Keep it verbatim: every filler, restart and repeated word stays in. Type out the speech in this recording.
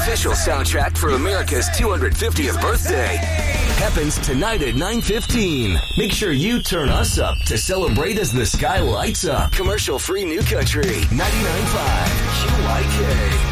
official soundtrack for America's two hundred fiftieth birthday, happens tonight at nine fifteen. Make sure you turn us up to celebrate as the sky lights up. Commercial-free New Country, ninety-nine point five Q Y K.